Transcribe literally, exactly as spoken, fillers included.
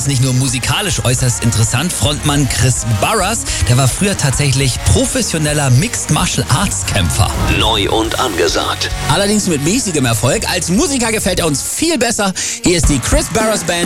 ist nicht nur musikalisch äußerst interessant. Frontmann Chris Burress, der war früher tatsächlich professioneller Mixed Martial Arts Kämpfer. Neu und angesagt. Allerdings mit mäßigem Erfolg. Als Musiker gefällt er uns viel besser. Hier ist die Chris Burress Band.